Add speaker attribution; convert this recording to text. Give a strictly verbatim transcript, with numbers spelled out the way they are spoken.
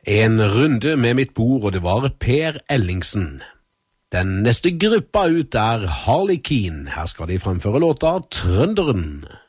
Speaker 1: En runde med mitt bord, og det var Per Ellingsen. Den neste gruppa ut er Harley Keane. Her skal de fremføre låta Trønderen.